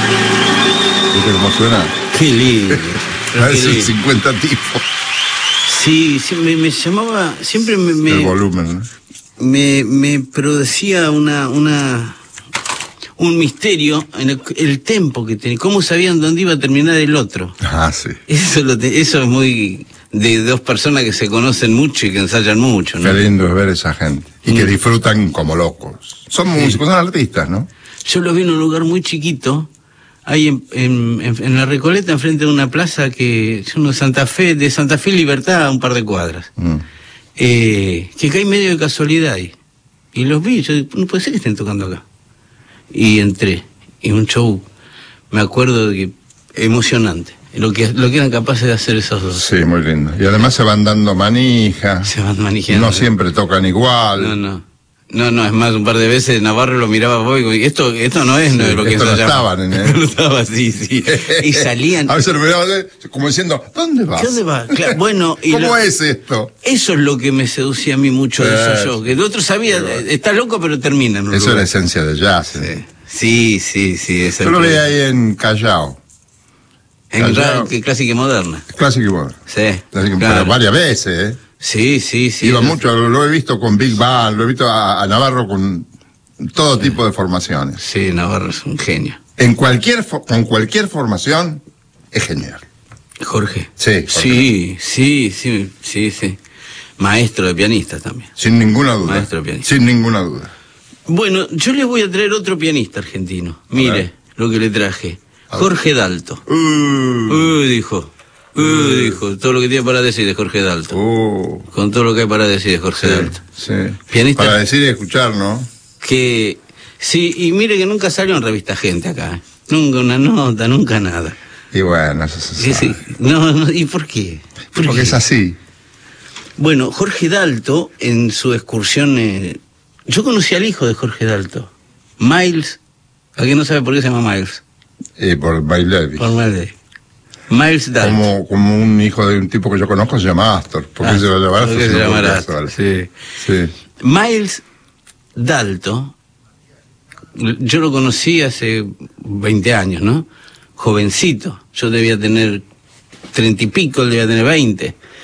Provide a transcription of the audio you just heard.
¿Viste cómo suena? Qué lindo. A esos 50 tipos. Sí, sí, me llamaba, siempre El volumen, ¿no? me producía un misterio en el tempo que tenía, cómo sabían dónde iba a terminar el otro. Ah, sí. Eso es muy de dos personas que se conocen mucho y que ensayan mucho, ¿no? Qué lindo es ver esa gente. Y que disfrutan como locos. Son músicos, son artistas, ¿no? Yo los vi en un lugar muy chiquito, ahí en la Recoleta, enfrente de una plaza que es de Santa Fe Libertad, a un par de cuadras. Que caí medio de casualidad ahí. Y los vi, yo no puede ser que estén tocando acá. Y entré, y un show, me acuerdo de que emocionante, lo que eran capaces de hacer esos dos. Sí, muy lindo. Y además se van dando manija. Se van manejando. No siempre tocan igual. No, es más, un par de veces Navarro lo miraba a vos y digo, esto no es, sí, no es lo que esto no estaban en él. No estaba, sí. Y salían. A veces lo miraba como diciendo, ¿dónde vas? ¿Dónde vas? Claro, bueno, y ¿cómo es esto? Eso es lo que me seducía a mí mucho de esos shows. Que el otro sabía, está loco, pero termina en un eso lugar. es la esencia del jazz. Sí. Yo lo veía ahí en Callao. Clásica y moderna. Clásica y moderna. Sí. Claro. Pero varias veces, ¿eh? Sí. Iba mucho, lo he visto con Big Band, lo he visto a Navarro con todo tipo de formaciones. Sí, Navarro es un genio. Con cualquier formación es genial. Jorge. Sí. Sí. Maestro de pianistas también. Sin ninguna duda. Maestro de pianista. Sin ninguna duda. Bueno, yo les voy a traer otro pianista argentino. Mire lo que le traje. Jorge Dalto. Dijo, todo lo que tiene para decir de Jorge Dalto. Con todo lo que hay para decir de Jorge Dalto. Sí. Pianista. Para decir y escuchar, ¿no? Que, sí, y mire que nunca salió en Revista Gente acá. Nunca una nota, nunca nada. Y bueno, eso se sabe. Sí. No, ¿y por qué? Porque es así. Bueno, Jorge Dalto, en su excursión... yo conocí al hijo de Jorge Dalto, Miles. ¿Alguien no sabe por qué se llama Miles? Por Miles Davis. Por Miles Davis. Miles Dalto. Como un hijo de un tipo que yo conozco se llama Astor. ¿Por qué se va a llamar Astor? Se llama Astor, sí. Miles Dalto, yo lo conocí hace 20 años, ¿no? Jovencito. Yo debía tener 30 y pico, él debía tener 20.